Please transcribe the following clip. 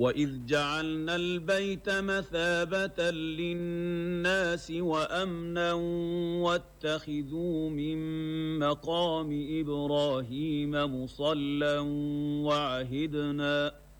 وإذ جعلنا البيت مثابة للناس وأمنا واتخذوا من مقام إبراهيم مصلى وعهدنا